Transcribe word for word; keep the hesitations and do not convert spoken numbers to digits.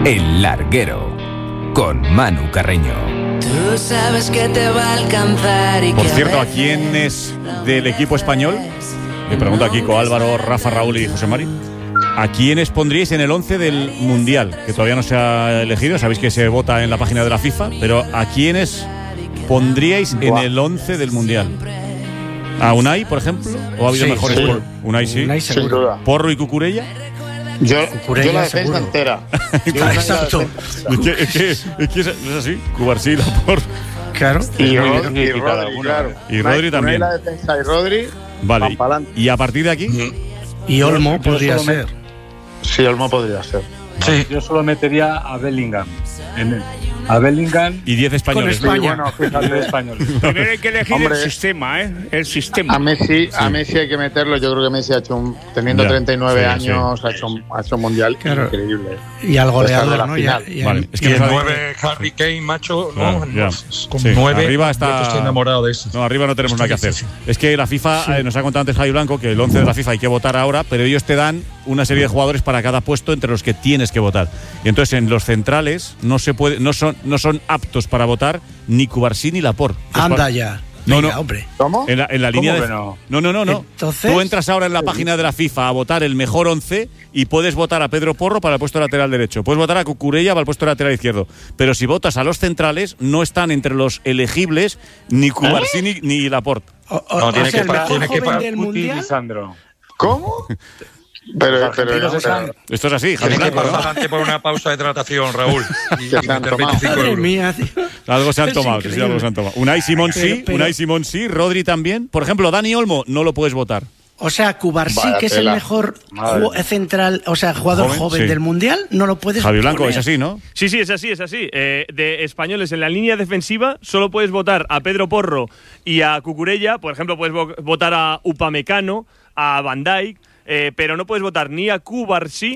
El Larguero, con Manu Carreño. Tú sabes que te va a alcanzar y Por que cierto, a ¿a quién es del equipo español? Me pregunta Kiko, Álvaro, Rafa, Raúl y José Mari. ¿A quiénes pondríais en el once del Mundial? Que todavía no se ha elegido, sabéis que se vota en la página de la FIFA, pero ¿a quiénes pondríais en Buah. el once del Mundial? ¿A Unai, por ejemplo? ¿O ha habido Sí, mejores? sí. Por... Unai sí. Unai Sin seguro. duda. ¿Porro y Cucurella? Yo, Cucurella, yo la defensa seguro. entera. Yo una Exacto. defensa Es que es, que, es, que es así. Cubarsí, Por... Claro. Y, muy Rodri, bien y que cada Rodri, uno. claro. Y Rodri Unai- también. Unai la defensa y Rodri. Vale. van pa'lante. ¿Y a partir de aquí? Y Olmo Yo podría solo me- ser. Sí, Olmo podría ser. Sí. Yo solo metería a Bellingham. En el, a Bellingham Y diez españoles. Con España. bueno, fíjate de español. Primero hay que elegir Hombre. el sistema, ¿eh? El sistema. A Messi, a Messi hay que meterlo. Yo creo que Messi ha hecho un, teniendo Ya, treinta y nueve sí, años, Ha, hecho, un- ha hecho un mundial Claro. increíble. Y al Esa de goleador, la ¿no? Y a- final. y a- Vale, es y que a- no sabe- nueve Harry Kane, macho, no, Ah, ya. no, con Sí, nueve. arriba está- Yo estoy enamorado de eso. No, arriba no tenemos nada que hacer. Es que la FIFA, eh, nos ha contado antes Javi Blanco que el once de la FIFA hay que votar ahora, pero ellos te dan una serie de jugadores para cada puesto entre los que tienes que votar. Y entonces en los centrales no se puede, no son, no son aptos para votar ni Cubarsí ni Laporte. Es Anda para- ya. No, Venga, no. hombre. ¿Cómo? En la, en la ¿Cómo línea que de, no? no, no, no, no. Entonces- Tú entras ahora en la página de la FIFA a votar el mejor once y puedes votar a Pedro Porro para el puesto lateral derecho. Puedes votar a Cucurella para el puesto lateral izquierdo. Pero si votas a los centrales, no están entre los elegibles ni Cubarsí ni, ni Laporte. O, o- No, o tiene sea, que el pa- mejor tiene que joven pa- del Guti y mundial. Lisandro. ¿Cómo? Pero, Los pero, argentinos pero- están- Esto es así, Javi Tienes que Blanco, pasar ¿no? antes por una pausa de hidratación, Raúl. Y, Que se y han meter tomado. veinticinco Madre euros. mía, tío. Algo se han Es tomado, sí, sí, increíble. algo se han tomado. Unai Simón sí, Pero- pero- Unai Simón sí, Rodri también. Por ejemplo, Dani Olmo no lo puedes votar. O sea, Cubarsí, Vaya que es tela. el mejor Madre ju- mía. central, o sea, jugador Joven, joven, sí. del mundial, no lo puedes Javi Blanco, poner. es así, ¿no? Sí, sí, es así, es así. Eh, de españoles en la línea defensiva solo puedes votar a Pedro Porro y a Cucurella. Por ejemplo, puedes vo- votar a Upamecano, a Van Dijk, eh, pero no puedes votar ni a Cubarsí